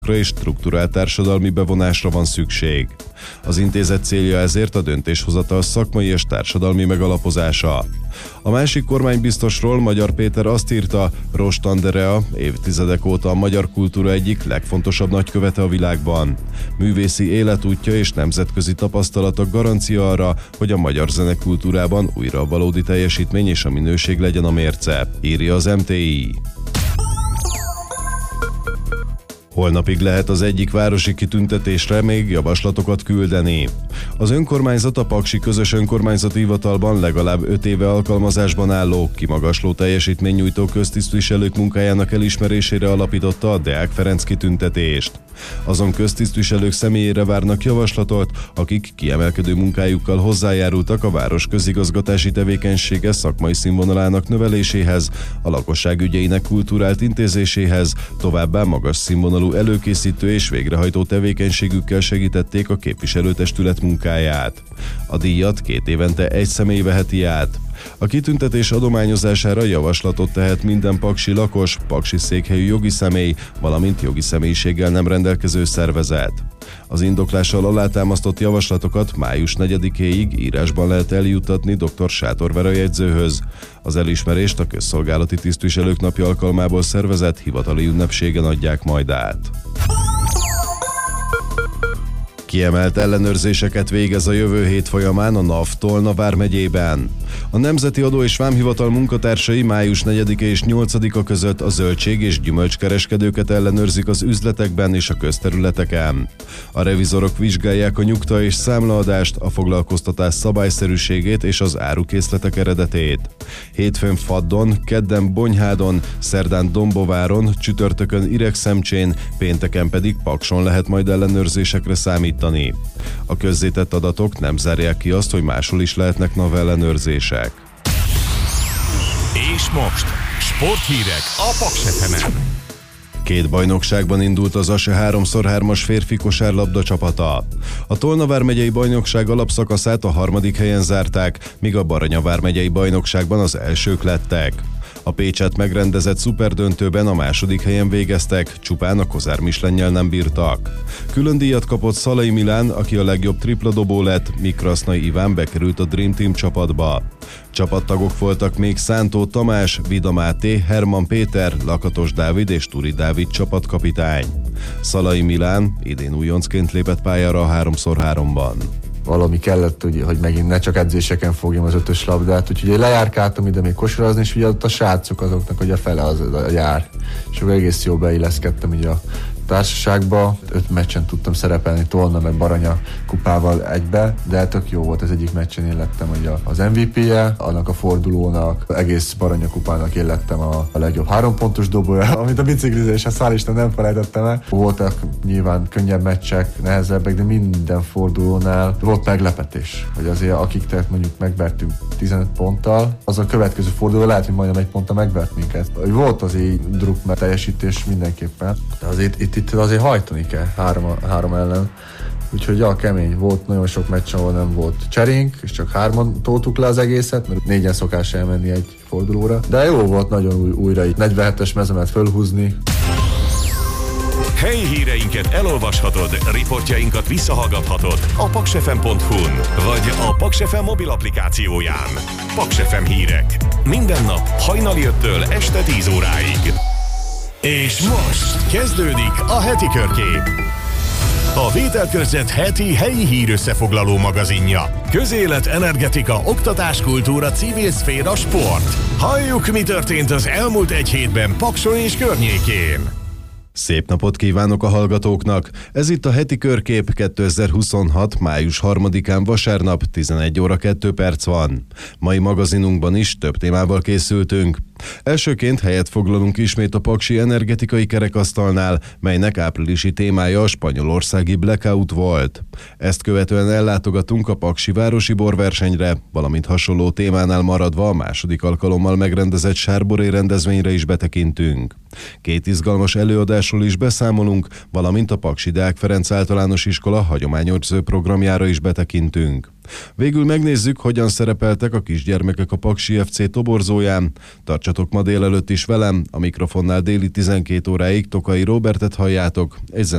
és strukturált társadalmi bevonásra van szükség. Az intézet célja ezért a döntéshozatal szakmai és társadalmi megalapozása. A másik kormánybiztosról Magyar Péter azt írta, Rost Andrea évtizedek óta a magyar kultúra egyik legfontosabb nagykövete a világban. Művészi életútja és nemzetközi tapasztalatok garancia arra, hogy a magyar zenekultúrában újra a valódi teljesítmény és a minőség legyen a mérce, írja az MTI. Holnapig lehet az egyik városi kitüntetésre még javaslatokat küldeni. Az önkormányzat a Paksi Közös Önkormányzati Hivatalban legalább 5 éve alkalmazásban álló, kimagasló teljesítménynyújtó köztisztviselők munkájának elismerésére alapította a Deák Ferenc kitüntetést. Azon köztisztviselők személyére várnak javaslatot, akik kiemelkedő munkájukkal hozzájárultak a város közigazgatási tevékenysége szakmai színvonalának növeléséhez, a lakosság ügyeinek kulturált intézéséhez, továbbá magas színvonalú előkészítő és végrehajtó tevékenységükkel segítették a képviselőtestület munkáját. A díjat 2 évente egy személy veheti át. A kitüntetés adományozására javaslatot tehet minden paksi lakos, paksi székhelyű jogi személy, valamint jogi személyiséggel nem rendelkező szervezet. Az indoklással alátámasztott javaslatokat május 4-éig írásban lehet eljuttatni dr. Sátor Vera jegyzőhöz. Az elismerést a Közszolgálati Tisztviselők Napja alkalmából szervezett hivatali ünnepségen adják majd át. Kiemelt ellenőrzéseket végez a jövő hét folyamán a NAV Tolna vármegyében. A Nemzeti Adó és Vámhivatal munkatársai május 4-e és 8-a között a zöldség- és gyümölcskereskedőket ellenőrzik az üzletekben és a közterületeken. A revizorok vizsgálják a nyugta és számlaadást, a foglalkoztatás szabályszerűségét és az árukészletek eredetét. Hétfőn Faddon, kedden Bonyhádon, szerdán Dombováron, csütörtökön Iregszemcsén, pénteken pedig Pakson lehet majd ellenőrzésekre számítani. A közzétett adatok nem zárják ki azt, hogy máshol is lehetnek NAV ellenőrzések. És most sporthírek a Paks FM-en. 2 bajnokságban indult az ASE 3x3-as férfi kosárlabda csapata. A Tolna vármegyei bajnokság alapszakaszát a 3. helyen zárták, míg a Baranya vármegyei bajnokságban az elsők lettek. A Pécset megrendezett szuperdöntőben a 2. helyen végeztek, csupán a Kozár Mislennyel nem bírtak. Külön díjat kapott Szalai Milán, aki a legjobb tripladobó lett, míg Krasznai Iván bekerült a Dream Team csapatba. Csapattagok voltak még Szántó Tamás, Vida Máté, Herman Péter, Lakatos Dávid és Turi Dávid csapatkapitány. Szalai Milán idén újoncként lépett pályára a 3x3-ban. Valami kellett, hogy megint ne csak edzéseken fogjam az 5-ös labdát, úgyhogy lejárkáltam ide még kosarazni, és ugye ott a srácok azoknak, hogy a fele az a jár. És akkor egész jól beilleszkedtem így a társaságba. 5 meccsen tudtam szerepelni Tolna meg Baranya kupával egybe, de tök jó volt, az egyik meccsen én lettem ugye az MVP-je, annak a fordulónak, egész Baranya kupának én lettem a legjobb 3 pontos dobója, amit a biciklizés, a szál Isten nem felejtettem el. Voltak nyilván könnyebb meccsek, nehezebbek, de minden fordulónál volt meglepetés, hogy azért akik tehát mondjuk megvertünk 15 ponttal, az a következő forduló lehet, hogy majdnem 1 ponttal megvert minket. Volt azért druk, mert teljesítés mindenképpen, de azért itt azért hajtani kell 3 ellen. Úgyhogy ja, kemény volt, nagyon sok meccs, ahol nem volt cserénk, és csak 3-an toltuk le az egészet, mert 4-en szokás elmenni egy fordulóra. De jó volt nagyon újra itt 47-es mezemet fölhúzni. Helyi híreinket elolvashatod, riportjainkat visszahallgathatod a paksfm.hu-n, vagy a Paks FM mobil applikációján. Paks FM hírek. Minden nap hajnali 5-től este 10 óráig. És most kezdődik a heti körkép. A Vételkörzet heti helyi hírösszefoglaló magazinja. Közélet, energetika, oktatás, kultúra, civil szféra, sport. Halljuk, mi történt az elmúlt 1 hétben Pakson és környékén. Szép napot kívánok a hallgatóknak! Ez itt a heti körkép 2026. május 3-án vasárnap 11 óra 2 perc van. Mai magazinunkban is több témával készültünk. Elsőként helyet foglalunk ismét a paksi energetikai kerekasztalnál, melynek áprilisi témája a spanyolországi blackout volt. Ezt követően ellátogatunk a paksi városi borversenyre, valamint hasonló témánál maradva a 2. alkalommal megrendezett sárboré rendezvényre is betekintünk. 2 izgalmas előadásról is beszámolunk, valamint a Paksi Deák Ferenc Általános Iskola hagyományőrző programjára is betekintünk. Végül megnézzük, hogyan szerepeltek a kisgyermekek a Paksi FC toborzóján. Tartsatok ma délelőtt is velem, a mikrofonnál déli 12 óráig Tokai Róbertet halljátok, egy